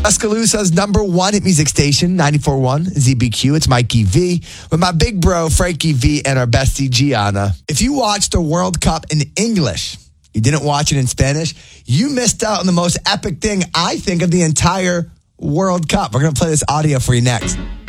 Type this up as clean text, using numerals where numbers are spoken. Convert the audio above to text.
Tuscaloosa's number one hit music station, 94.1 ZBQ. It's Mikey V with my big bro, Frankie V, and our bestie, Gianna. If you watched the World Cup in English, you didn't watch it in Spanish, you missed out on the most epic thing, I think, of the entire World Cup. We're going to play this audio for you next.